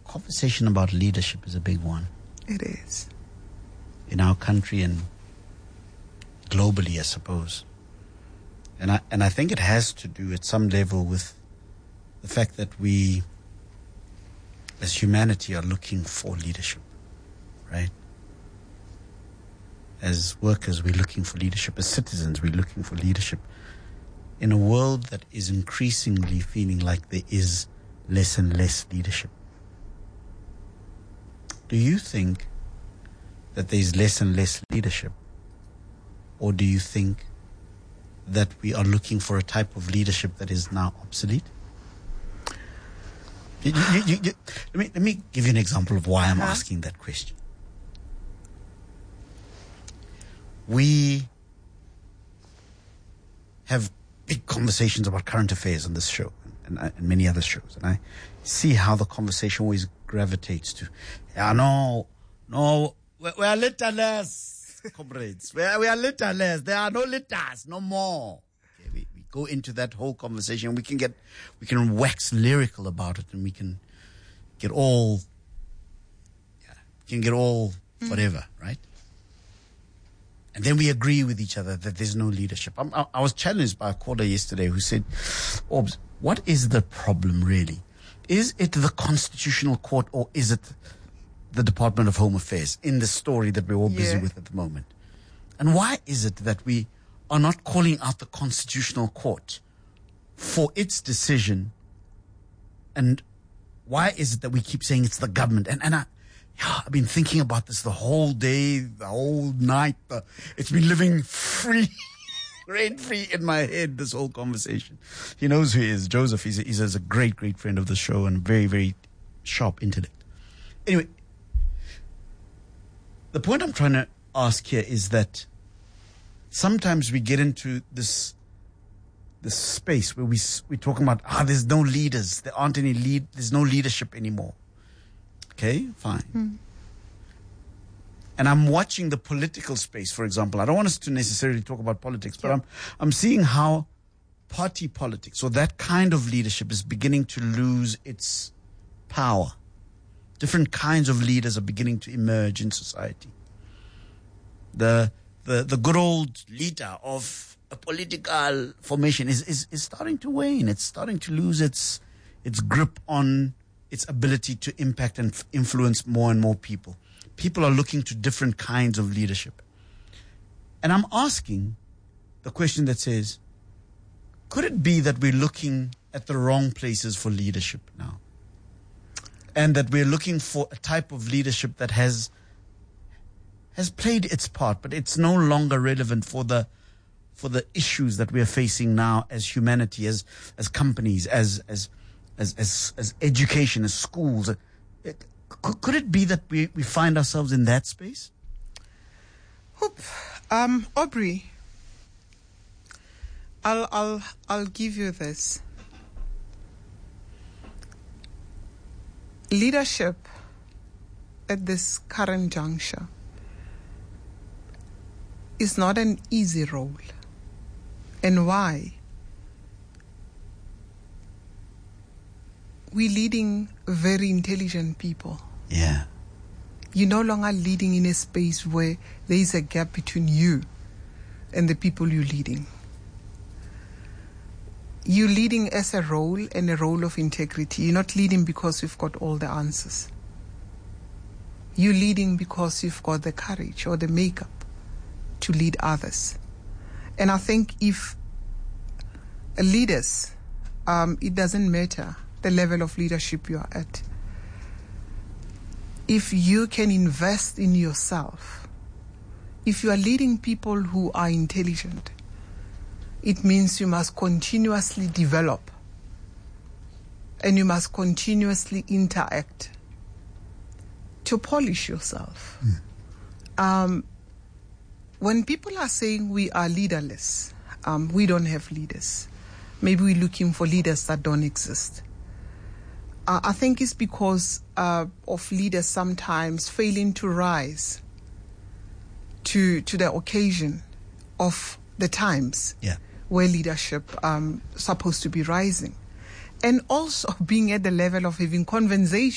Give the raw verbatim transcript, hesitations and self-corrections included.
conversation about leadership is a big one. It is. In our country and globally, I suppose. And I, and I think it has to do at some level with the fact that we, as humanity, are looking for leadership, right? As workers, we're looking for leadership. As citizens, we're looking for leadership. In a world that is increasingly feeling like there is less and less leadership, do you think that there's less and less leadership? Or do you think that we are looking for a type of leadership that is now obsolete? You, you, you, you, let me, let me give you an example of why I'm uh-huh. asking that question. We have big conversations about current affairs on this show and, and, and many other shows. And I see how the conversation always gravitates to, yeah, no, no, we, we are litterless, comrades. We are, we are litterless. There are no litters, no more. Okay, we, we go into that whole conversation. We can get, we can wax lyrical about it, and we can get all, yeah, we can get all whatever, mm. right? And then we agree with each other that there's no leadership. I'm, I, I was challenged by a caller yesterday who said, Orbs, what is the problem really? Is it the Constitutional Court or is it the Department of Home Affairs in the story that we're all busy yeah. with at the moment? And why is it that we are not calling out the Constitutional Court for its decision? And why is it that we keep saying it's the government? And, and I, Yeah, I've been thinking about this the whole day, the whole night. Uh, it's been living free, rent-free in my head, this whole conversation. He knows who he is. Joseph, he's a, he's a great, great friend of the show and very, very sharp intellect. Anyway, the point I'm trying to ask here is that sometimes we get into this this space where we, we're talking about, ah, there's no leaders. There aren't any lead, there's no leadership anymore. Okay, fine. Mm. And I'm watching the political space, for example. I don't want us to necessarily talk about politics, but yeah. I'm I'm seeing how party politics or that kind of leadership is beginning to lose its power. Different kinds of leaders are beginning to emerge in society. The the the good old leader of a political formation is, is, is starting to wane. It's starting to lose its its grip on its ability to impact and f- influence more and more people. People are looking to different kinds of leadership. And I'm asking the question that says, could it be that we're looking at the wrong places for leadership now? And that we're looking for a type of leadership that has has played its part, but it's no longer relevant for the for the issues that we're facing now as humanity, as as companies, as as As, as as education, as schools. It, could, could it be that we, we find ourselves in that space? Oop. Um, Aubrey, I'll I'll I'll give you this. Leadership at this current juncture is not an easy role. And why? We're leading very intelligent people. Yeah. You're no longer leading in a space where there is a gap between you and the people you're leading. You're leading as a role and a role of integrity. You're not leading because you've got all the answers. You're leading because you've got the courage or the makeup to lead others. And I think if leaders, um, it doesn't matter the level of leadership you are at. If you can invest in yourself, if you are leading people who are intelligent, it means you must continuously develop and you must continuously interact to polish yourself. Mm. Um, when people are saying we are leaderless, um, we don't have leaders, maybe we're looking for leaders that don't exist. Uh, I think it's because uh, of leaders sometimes failing to rise to to the occasion of the times yeah. where leadership um supposed to be rising, and also being at the level of having conversation